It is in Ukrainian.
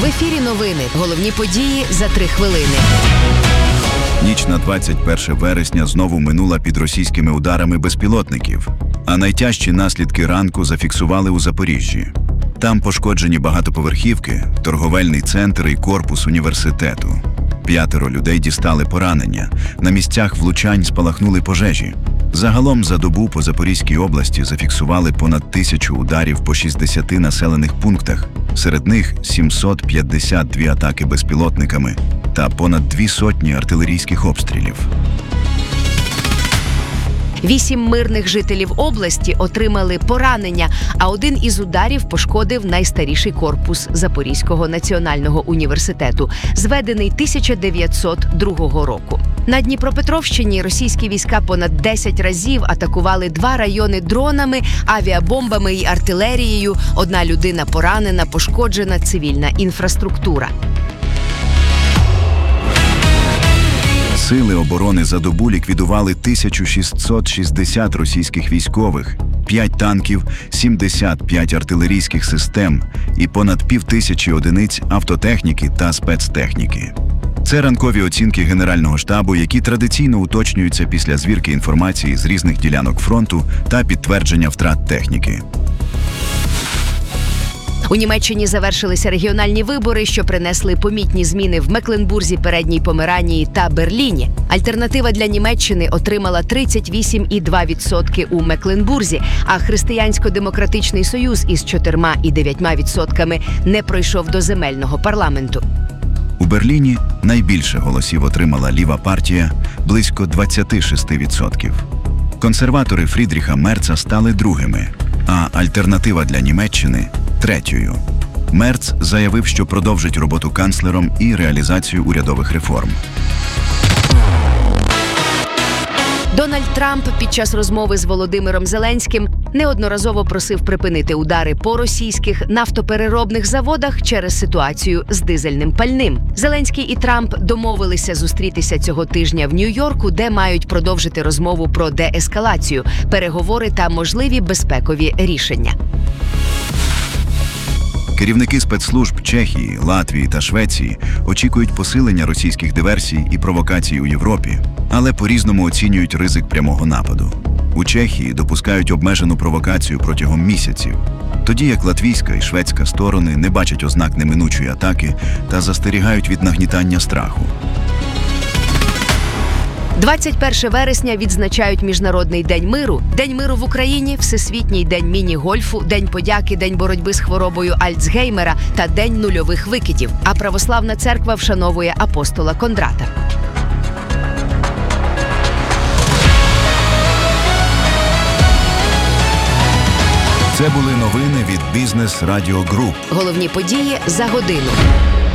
ефірі новини. Головні події за 3 хвилини. Ніч на 21 вересня знову минула під російськими ударами безпілотників. А найтяжчі наслідки ранку зафіксували у Запоріжжі. Там пошкоджені багатоповерхівки, торговельний центр і корпус університету. 5 людей дістали поранення. На місцях влучань спалахнули пожежі. Загалом за добу по Запорізькій області зафіксували понад 1000 ударів по 60 населених пунктах. Серед них 752 атаки безпілотниками та понад 200 артилерійських обстрілів. 8 мирних жителів області отримали поранення, а один із ударів пошкодив найстаріший корпус Запорізького національного університету, зведений 1902 року. На Дніпропетровщині російські війська понад 10 разів атакували 2 райони дронами, авіабомбами і артилерією. 1 людина поранена, пошкоджена цивільна інфраструктура. Сили оборони за добу ліквідували 1660 російських військових, 5 танків, 75 артилерійських систем і понад 5000 одиниць автотехніки та спецтехніки. Це ранкові оцінки Генерального штабу, які традиційно уточнюються після звірки інформації з різних ділянок фронту та підтвердження втрат техніки. У Німеччині завершилися регіональні вибори, що принесли помітні зміни в Мекленбурзі, Передній Померанії та Берліні. Альтернатива для Німеччини отримала 38,2% у Мекленбурзі, а Християнсько-демократичний союз із 4,9% не пройшов до земельного парламенту. У Берліні найбільше голосів отримала ліва партія – близько 26%. Консерватори Фрідріха Мерца стали другими, а альтернатива для Німеччини – третьою. Мерц заявив, що продовжить роботу канцлером і реалізацію урядових реформ. Дональд Трамп під час розмови з Володимиром Зеленським неодноразово просив припинити удари по російських нафтопереробних заводах через ситуацію з дизельним пальним. Зеленський і Трамп домовилися зустрітися цього тижня в Нью-Йорку, де мають продовжити розмову про деескалацію, переговори та можливі безпекові рішення. Керівники спецслужб Чехії, Латвії та Швеції очікують посилення російських диверсій і провокацій у Європі, але по-різному оцінюють ризик прямого нападу. У Чехії допускають обмежену провокацію протягом місяців, тоді як латвійська і шведська сторони не бачать ознак неминучої атаки та застерігають від нагнітання страху. 21 вересня відзначають Міжнародний день миру, День миру в Україні, Всесвітній день міні-гольфу, День подяки, День боротьби з хворобою Альцгеймера та День нульових викидів. А Православна церква вшановує апостола Кондрата. Це були новини від Бізнес Радіо Груп. Головні події за годину.